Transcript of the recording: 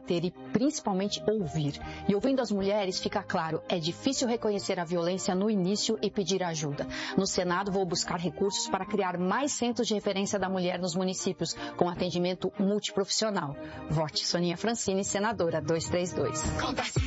debater e principalmente ouvir. E ouvindo as mulheres, fica claro, é difícil reconhecer a violência no início e pedir ajuda. No Senado, vou buscar recursos para criar mais centros de referência da mulher nos municípios, com atendimento multiprofissional. Vote Soninha Francini, senadora 232.